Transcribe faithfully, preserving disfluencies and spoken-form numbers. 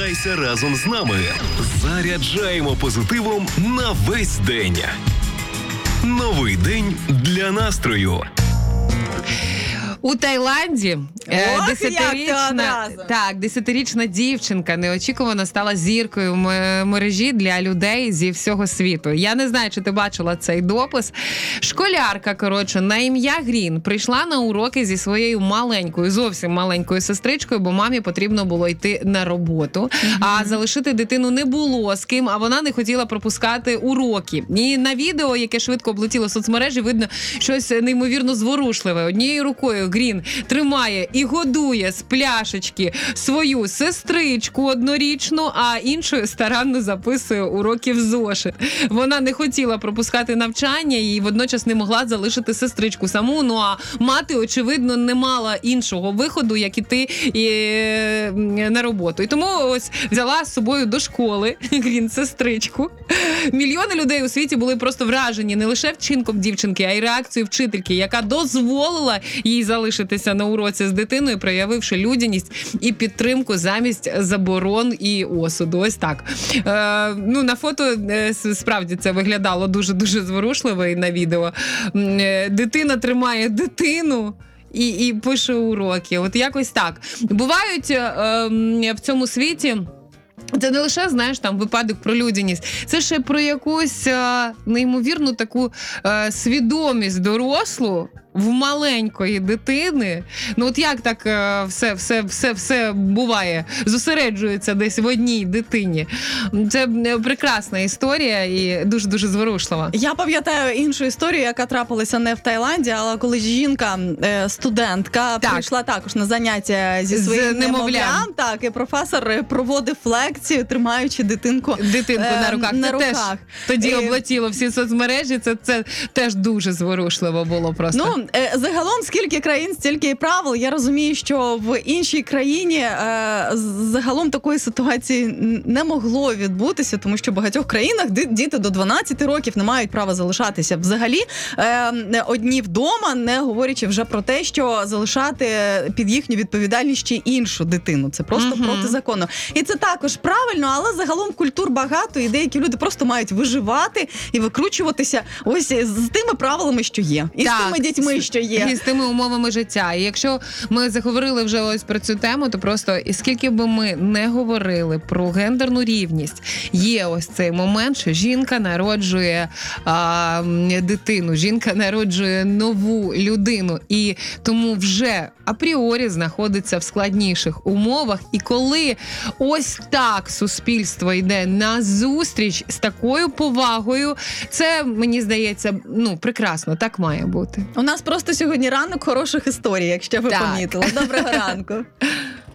Надихайся разом з нами. Заряджаємо позитивом на весь день. Новий день для настрою. У Таїланді Ох, десятирічна, так, десятирічна дівчинка неочікувано стала зіркою в мережі для людей зі всього світу. Я не знаю, чи ти бачила цей допис. Школярка, коротше, на ім'я Грін прийшла на уроки зі своєю маленькою, зовсім маленькою сестричкою, бо мамі потрібно було йти на роботу. Mm-hmm. А залишити дитину не було з ким, а вона не хотіла пропускати уроки. І на відео, яке швидко облетіло соцмережі, видно щось неймовірно зворушливе. Однією рукою Грін тримає і годує з пляшечки свою сестричку однорічну, а іншою старанно записує уроки в зошит. Вона не хотіла пропускати навчання і водночас не могла залишити сестричку саму. Ну а мати, очевидно, не мала іншого виходу, як іти і, на роботу. І тому ось взяла з собою до школи Грін сестричку. Мільйони людей у світі були просто вражені не лише вчинком дівчинки, а й реакцією вчительки, яка дозволила їй залишитися на уроці з дитиною, проявивши людяність і підтримку замість заборон і осуду. Ось так. Е, ну, на фото е, справді це виглядало дуже-дуже зворушливо і на відео. Е, дитина тримає дитину і, і пише уроки. От якось так. Бувають е, в цьому світі. Це не лише, знаєш, там випадок про людяність, це ще про якусь е, неймовірну таку е, свідомість дорослу в маленької дитини. Ну от як так е, все, все, все, все буває, зосереджується десь в одній дитині. Це прекрасна історія і дуже-дуже зворушлива. Я пам'ятаю іншу історію, яка трапилася не в Таїланді, але коли жінка, студентка, так. прийшла також на заняття зі своїм немовлям, так, і професор проводив лекцію, тримаючи дитинку, дитинку е, на руках. На це руках. Теж тоді і... облетіло всі соцмережі, це, це теж дуже зворушливо було просто. Ну, загалом, скільки країн, стільки і правил. Я розумію, що в іншій країні загалом такої ситуації не могло відбутися, тому що в багатьох країнах діти до дванадцяти років не мають права залишатися взагалі одні вдома, не говорячи вже про те, що залишати під їхню відповідальність ще іншу дитину. Це просто uh-huh. протизаконно. І це також правильно, але загалом культур багато, і деякі люди просто мають виживати і викручуватися ось з тими правилами, що є. І так. з тими дітьми, що є. І з тими умовами життя. І якщо ми заговорили вже ось про цю тему, то просто, і скільки би ми не говорили про гендерну рівність, є ось цей момент, що жінка народжує а, дитину, жінка народжує нову людину, і тому вже апріорі знаходиться в складніших умовах. І коли ось так суспільство йде на зустріч з такою повагою, це, мені здається, ну, прекрасно, так має бути. У нас просто сьогодні ранок хороших історій, якщо ви так. помітили. Доброго ранку.